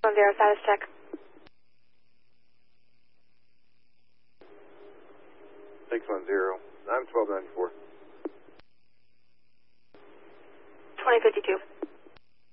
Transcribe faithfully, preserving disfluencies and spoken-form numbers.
One zero, status check. six one zero, nine twelve ninety-four. twenty fifty-two.